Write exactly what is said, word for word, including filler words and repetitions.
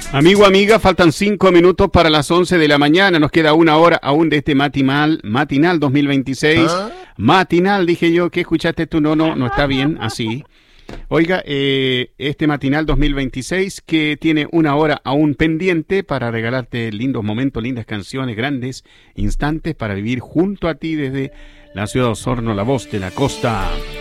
Amigo, amiga, faltan cinco minutos para las once de la mañana. Nos queda una hora aún de este matinal, matinal dos mil veintiséis. ¿Ah? Matinal, dije yo. ¿Qué escuchaste tú? No, no, no está bien así. Oiga, eh, este matinal dos mil veintiséis que tiene una hora aún pendiente para regalarte lindos momentos, lindas canciones, grandes instantes para vivir junto a ti desde la ciudad de Osorno, la voz de la costa.